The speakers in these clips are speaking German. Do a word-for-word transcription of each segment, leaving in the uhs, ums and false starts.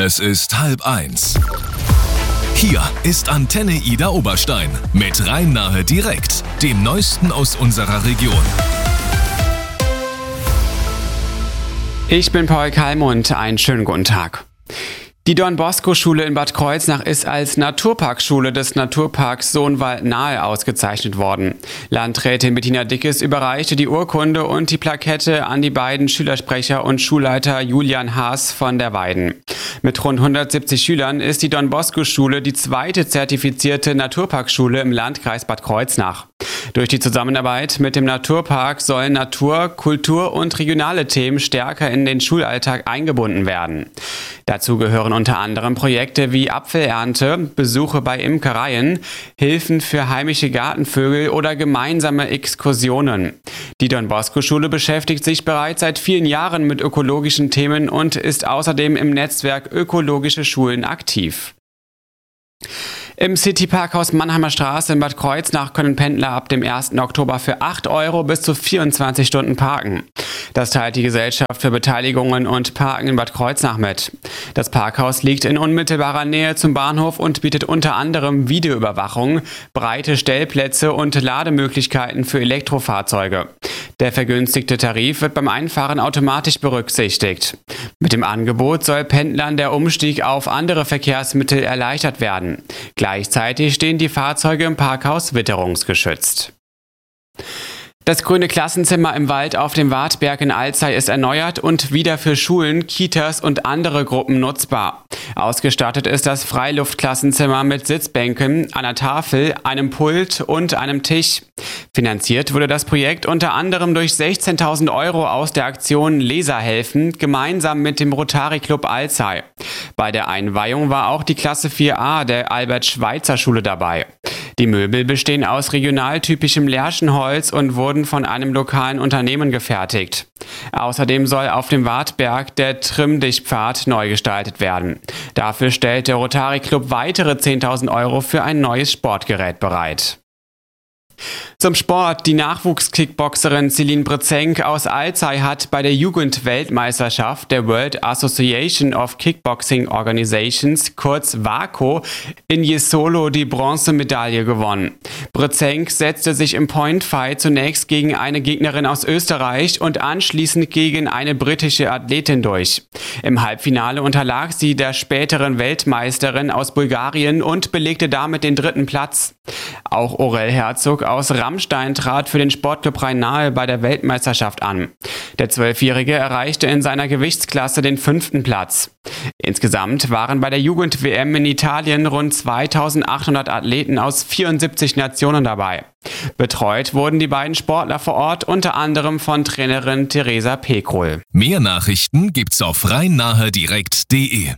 Es ist halb eins. Hier ist Antenne Ida Oberstein mit Rhein-Nahe direkt, dem Neuesten aus unserer Region. Ich bin Paul Kalmund, einen schönen guten Tag. Die Don-Bosco-Schule in Bad Kreuznach ist als Naturparkschule des Naturparks Sohnwald-Nahe ausgezeichnet worden. Landrätin Bettina Dickes überreichte die Urkunde und die Plakette an die beiden Schülersprecher und Schulleiter Julian Haas von der Weiden. Mit rund hundertsiebzig Schülern ist die Don-Bosco-Schule die zweite zertifizierte Naturparkschule im Landkreis Bad Kreuznach. Durch die Zusammenarbeit mit dem Naturpark sollen Natur, Kultur und regionale Themen stärker in den Schulalltag eingebunden werden. Dazu gehören unter anderem Projekte wie Apfelernte, Besuche bei Imkereien, Hilfen für heimische Gartenvögel oder gemeinsame Exkursionen. Die Don-Bosco-Schule beschäftigt sich bereits seit vielen Jahren mit ökologischen Themen und ist außerdem im Netzwerk Ökologische Schulen aktiv. Im City-Parkhaus Mannheimer Straße in Bad Kreuznach können Pendler ab dem ersten Oktober für acht Euro bis zu vierundzwanzig Stunden parken. Das teilt die Gesellschaft für Beteiligungen und Parken in Bad Kreuznach mit. Das Parkhaus liegt in unmittelbarer Nähe zum Bahnhof und bietet unter anderem Videoüberwachung, breite Stellplätze und Lademöglichkeiten für Elektrofahrzeuge. Der vergünstigte Tarif wird beim Einfahren automatisch berücksichtigt. Mit dem Angebot soll Pendlern der Umstieg auf andere Verkehrsmittel erleichtert werden. Gleichzeitig stehen die Fahrzeuge im Parkhaus witterungsgeschützt. Das grüne Klassenzimmer im Wald auf dem Wartberg in Alzey ist erneuert und wieder für Schulen, Kitas und andere Gruppen nutzbar. Ausgestattet ist das Freiluftklassenzimmer mit Sitzbänken, einer Tafel, einem Pult und einem Tisch. Finanziert wurde das Projekt unter anderem durch sechzehntausend Euro aus der Aktion Leser helfen, gemeinsam mit dem Rotary Club Alzey. Bei der Einweihung war auch die Klasse vier a der Albert-Schweitzer-Schule dabei. Die Möbel bestehen aus regionaltypischem Lärchenholz und wurden von einem lokalen Unternehmen gefertigt. Außerdem soll auf dem Wartberg der Trimm-Dich-Pfad neu gestaltet werden. Dafür stellt der Rotary Club weitere zehntausend Euro für ein neues Sportgerät bereit. Zum Sport. Die Nachwuchskickboxerin Celine Brezenk aus Alzey hat bei der Jugendweltmeisterschaft der World Association of Kickboxing Organizations, kurz WAKO, in Jesolo die Bronzemedaille gewonnen. Brezenk setzte sich im Point Fight zunächst gegen eine Gegnerin aus Österreich und anschließend gegen eine britische Athletin durch. Im Halbfinale unterlag sie der späteren Weltmeisterin aus Bulgarien und belegte damit den dritten Platz. Auch Aurel Herzog aus Rammstein trat für den Sportclub Rhein-Nahe bei der Weltmeisterschaft an. Der Zwölfjährige erreichte in seiner Gewichtsklasse den fünften Platz. Insgesamt waren bei der Jugend-W M in Italien rund zweitausendachthundert Athleten aus vierundsiebzig Nationen dabei. Betreut wurden die beiden Sportler vor Ort unter anderem von Trainerin Theresa Pekrol. Mehr Nachrichten gibt's auf rhein-nahe direkt punkt de.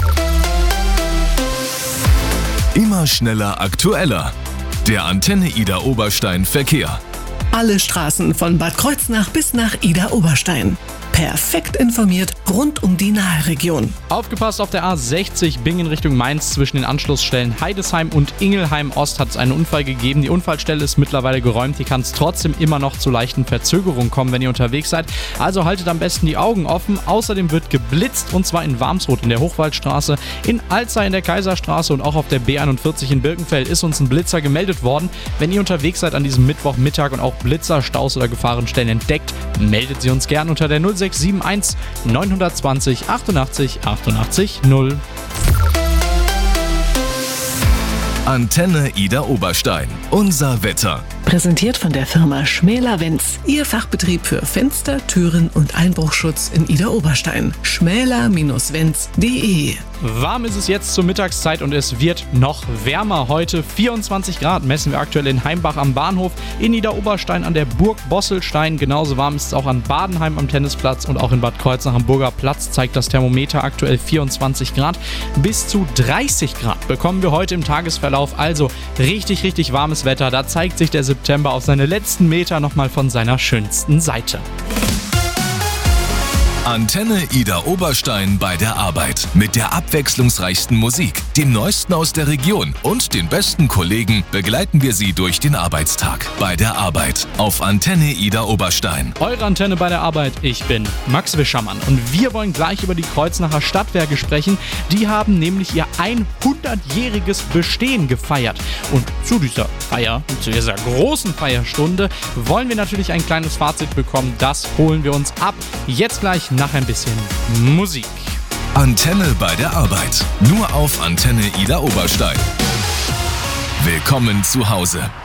Immer schneller, aktueller. Der Antenne Ida Oberstein Verkehr. Alle Straßen von Bad Kreuznach bis nach Ida Oberstein. Perfekt informiert rund um die Naheregion. Aufgepasst auf der A sechzig Bingen Richtung Mainz zwischen den Anschlussstellen Heidesheim und Ingelheim Ost hat es einen Unfall gegeben. Die Unfallstelle ist mittlerweile geräumt. Hier kann es trotzdem immer noch zu leichten Verzögerungen kommen, wenn ihr unterwegs seid. Also haltet am besten die Augen offen. Außerdem wird geblitzt und zwar in Warmsroth in der Hochwaldstraße, in Alzey in der Kaiserstraße und auch auf der B einundvierzig in Birkenfeld ist uns ein Blitzer gemeldet worden. Wenn ihr unterwegs seid an diesem Mittwochmittag und auch Blitzer, Staus oder Gefahrenstellen entdeckt, meldet sie uns gern unter der null sechs sieben eins neun zwei null achtundachtzig achtundachtzig null. Antenne Ida Oberstein. Unser Wetter. Präsentiert von der Firma Schmäler-Wenz. Ihr Fachbetrieb für Fenster, Türen und Einbruchschutz in Ida Oberstein. schmäler Bindestrich wenz punkt de. Warm ist es jetzt zur Mittagszeit und es wird noch wärmer. Heute vierundzwanzig Grad messen wir aktuell in Heimbach am Bahnhof, in Ida Oberstein an der Burg Bosselstein. Genauso warm ist es auch an Badenheim am Tennisplatz und auch in Bad Kreuznach am Burger Platz zeigt das Thermometer aktuell vierundzwanzig Grad. Bis zu dreißig Grad bekommen wir heute im Tagesverlauf. Also richtig, richtig warmes Wetter. Da zeigt sich der September auf seine letzten Meter nochmal von seiner schönsten Seite. Antenne Ida Oberstein bei der Arbeit. Mit der abwechslungsreichsten Musik, dem Neuesten aus der Region und den besten Kollegen begleiten wir Sie durch den Arbeitstag. Bei der Arbeit auf Antenne Ida Oberstein. Eure Antenne bei der Arbeit, ich bin Max Wischermann und wir wollen gleich über die Kreuznacher Stadtwerke sprechen. Die haben nämlich ihr hundertjähriges Bestehen gefeiert. Und zu dieser Feier, zu dieser großen Feierstunde, wollen wir natürlich ein kleines Fazit bekommen. Das holen wir uns ab. Jetzt gleich nach ein bisschen Musik. Antenne bei der Arbeit. Nur auf Antenne Ida Oberstein. Willkommen zu Hause.